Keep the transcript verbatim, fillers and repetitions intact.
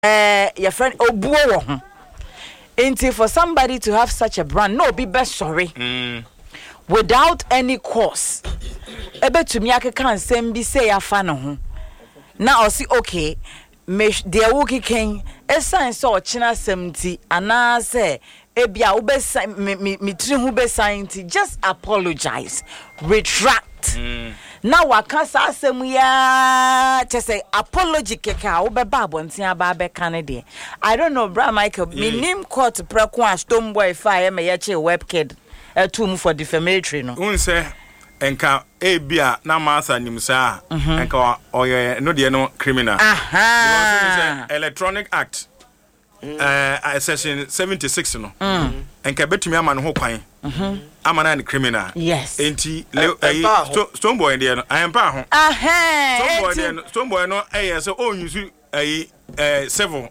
uh, your friend Obuo. Inti for somebody to have such a brand, no, be best sorry. Mm. Without any cause. Ebe to me, I can say, say, I fan. Now, I see, okay, me, dear Wookie King, a sign saw China seventy, and I say, Ebia, ube, me, me, me, ube, science, just apologize, retract. Mm. Now I can't say we are to say apology keka ube babu ntia babe Canada. I don't know, Bra Michael. Me name court prekwa stone boy fire me yache webkid a tomb for defamatory no. Un say enka ebia na masa nimsa enka oye no de no criminal. Aha. Electronic Act. Uh, section seventy-six no. Mm. Enka betumi ama no ho kwan. Mhm. Amana ni criminal. Yes. Enti stone boy there no I am pa ho. Aha. Stone boy there no stone boy no eh so on use eh civil